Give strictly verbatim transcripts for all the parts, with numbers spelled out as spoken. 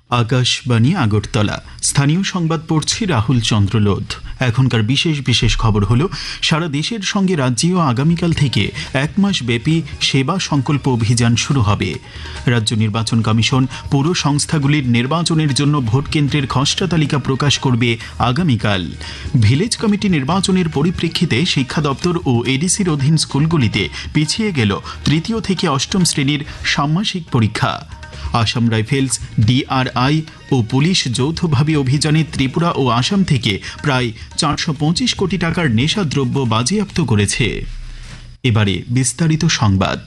আকাশবাণী আগরতলা। স্থানীয় সংবাদ পড়ছি রাহুল চন্দ্রলোধ। এখনকার বিশেষ বিশেষ খবর হলো, সারা দেশের সঙ্গে রাজ্যেও আগামীকাল থেকে এক মাস ব্যাপী সেবা সংকল্প অভিযান শুরু হবে। রাজ্য নির্বাচন কমিশন পৌর সংস্থাগুলির নির্বাচনের জন্য ভোট কেন্দ্রের খসড়া তালিকা প্রকাশ করবে আগামীকাল। ভিলেজ কমিটি নির্বাচনের পরিপ্রেক্ষিতে শিক্ষা দপ্তর ও এডিসির অধীন স্কুলগুলিতে পিছিয়ে গেল তৃতীয় থেকে অষ্টম শ্রেণীর ষান্মাসিক পরীক্ষা। আসাম রাইফেলস, ডিআরআই ও পুলিশ যৌথভাবে অভিযানে ত্রিপুরা ও আসাম থেকে প্রায় চারশো পঁচিশ কোটি টাকার নেশাদ্রব্য বাজেয়াপ্ত করেছে। এবারে বিস্তারিত সংবাদ।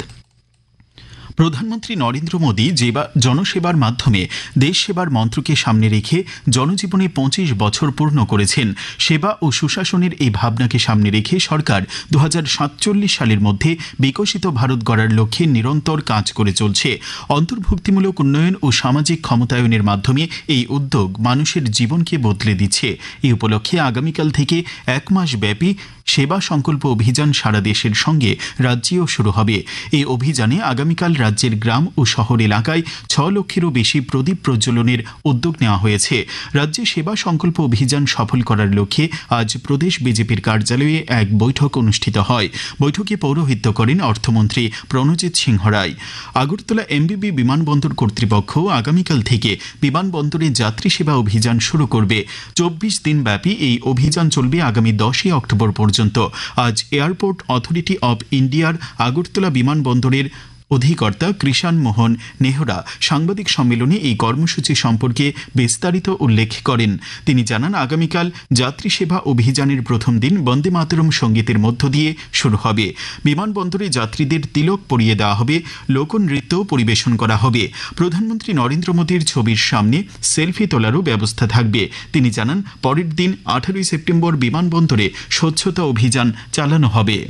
প্রধানমন্ত্রী নরেন্দ্র মোদী জনসেবার মাধ্যমে দেশ সেবার মন্ত্রকে সামনে রেখে জনজীবনে পঁচিশ বছর পূর্ণ করেছেন। সেবা ও সুশাসনের এই ভাবনাকে সামনে রেখে সরকার দু হাজার সাতচল্লিশ সালের মধ্যে বিকশিত ভারত গড়ার লক্ষ্যে নিরন্তর কাজ করে চলছে। অন্তর্ভুক্তিমূলক উন্নয়ন ও সামাজিক ক্ষমতায়নের মাধ্যমে এই উদ্যোগ মানুষের জীবনকে বদলে দিচ্ছে। এই উপলক্ষে আগামীকাল থেকে এক মাস ব্যাপী সেবা সংকল্প অভিযান সারা দেশের সঙ্গে রাজ্যেও শুরু হবে। এই অভিযানে আগামীকাল রাজ্যের গ্রাম ও শহর এলাকায় ছ লক্ষেরও বেশি প্রদীপ প্রজ্বলনের উদ্যোগ নেওয়া হয়েছে। রাজ্যে সেবা সংকল্প অভিযান সফল করার লক্ষ্যে আজ প্রদেশ বিজেপির কার্যালয়ে এক বৈঠক অনুষ্ঠিত হয়। বৈঠকে পৌরোহিত্য করেন অর্থমন্ত্রী প্রণজিৎ সিংহ রায়। আগরতলা এমবিবি বিমানবন্দর কর্তৃপক্ষ আগামীকাল থেকে বিমানবন্দরে যাত্রী সেবা অভিযান শুরু করবে। চব্বিশ দিন ব্যাপী এই অভিযান চলবে আগামী দশই অক্টোবর পর্যন্ত। আজ এয়ারপোর্ট অথরিটি অব ইন্ডিয়ার আগরতলা বিমানবন্দরের অধিকর্তা কৃষাণ মোহন নেহরা সাংবাদিক সম্মেলনে এই কর্মসূচি সম্পর্কে বিস্তারিত উল্লেখ করেন। তিনি জানান, আগামীকাল যাত্রী সেবা অভিযানের প্রথম দিন বন্দে মাতরম সঙ্গীতের মধ্য দিয়ে শুরু হবে। বিমানবন্দরে যাত্রীদের তিলক পরিয়ে দেওয়া হবে, লোকনৃত্য পরিবেশন করা হবে। প্রধানমন্ত্রী নরেন্দ্র মোদীর ছবির সামনে সেলফি তোলারও ব্যবস্থা থাকবে। তিনি জানান, পরের দিন আঠারোই সেপ্টেম্বর বিমানবন্দরে স্বচ্ছতা অভিযান চালানো হবে।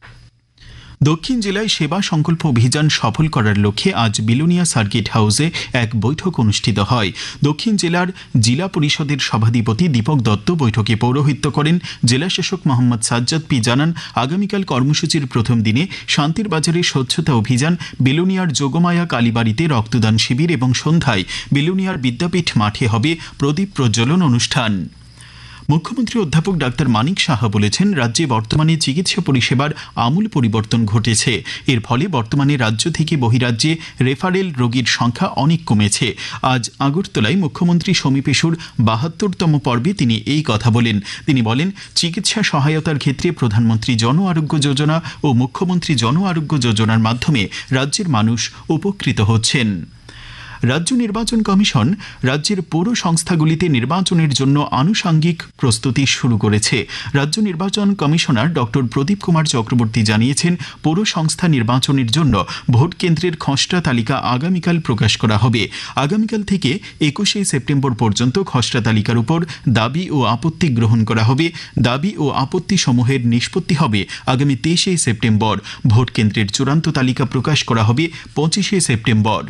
দক্ষিণ জেলায় সেবা সংকল্প অভিযান সফল করার লক্ষ্যে আজ বিলোনিয়া সার্কিট হাউসে এক বৈঠক অনুষ্ঠিত হয়। দক্ষিণ জেলার জেলা পরিষদের সভাধিপতি দীপক দত্ত বৈঠকে পৌরোহিত্য করেন। জেলা শাসক মোহাম্মদ সাজ্জাদ পি জানান, আগামীকাল কর্মসূচির প্রথম দিনে শান্তির বাজারে স্বচ্ছতা অভিযান, বিলোনিয়ার যোগমায়া কালীবাড়িতে রক্তদান শিবির এবং সন্ধ্যায় বিলোনিয়ার বিদ্যাপীঠ মাঠে হবে প্রদীপ প্রজ্বলন অনুষ্ঠান। মুখ্যমন্ত্রী অধ্যাপক ডাক্তার মানিক সাহা বলেছেন, রাজ্যে বর্তমানে চিকিৎসা পরিষেবার আমূল পরিবর্তন ঘটেছে। এর ফলে বর্তমানে রাজ্য থেকে বহিরাজ্যে রেফারেল রোগীর সংখ্যা অনেক কমেছে। আজ আগরতলায় মুখ্যমন্ত্রী সমীপেশুর বাহাত্তরতম পর্বে তিনি এই কথা বলেন। তিনি বলেন, চিকিৎসা সহায়তার ক্ষেত্রে প্রধানমন্ত্রী জন আরোগ্য যোজনা ও মুখ্যমন্ত্রী জন আরোগ্য যোজনার মাধ্যমে রাজ্যের মানুষ উপকৃত হচ্ছেন। রাজ্য নির্বাচন কমিশন রাজ্যের পৌর সংস্থাগুলিতে নির্বাচনের জন্য আনুষাঙ্গিক প্রস্তুতি শুরু করেছে। রাজ্য নির্বাচন কমিশনার ডক্টর প্রদীপ কুমার চক্রবর্তী জানিয়েছেন, পৌর সংস্থা নির্বাচনের জন্য ভোট কেন্দ্রের খসড়া তালিকা আগামীকাল প্রকাশ করা হবে। আগামীকাল থেকে একুশে সেপ্টেম্বর পর্যন্ত খসড়া তালিকার উপর দাবি ও আপত্তি গ্রহণ করা হবে। দাবি ও আপত্তি সমূহের নিষ্পত্তি হবে আগামী তেইশে সেপ্টেম্বর। ভোট কেন্দ্রের চূড়ান্ত তালিকা প্রকাশ করা হবে পঁচিশে সেপ্টেম্বর।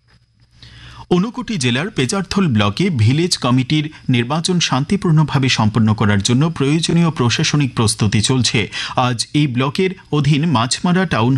ঊনকোটি জেলার পেচারথল ব্লকে ভিলেজ কমিটির নির্বাচন শান্তিপূর্ণভাবে সম্পন্ন করার জন্য প্রয়োজনীয় প্রশাসনিক প্রস্তুতি চলছে। আজ এই ব্লকের অধীন মাছমারা টাউন